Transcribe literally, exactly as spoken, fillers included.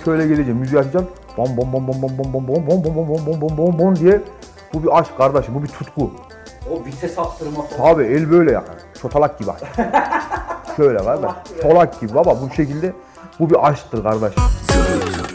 şöyle geleceğim, müziği açacağım. Bom bom bom bom bom bom bom bom bom bom bom bom bom bom bom bom diye. Bu bir aşk kardeşim, bu bir tutku. O vites attırma falan. Abi el böyle yakar. Çotalak gibi aşk. Şöyle kardeş. Çolak gibi baba bu şekilde. Bu bir aşktır kardeş.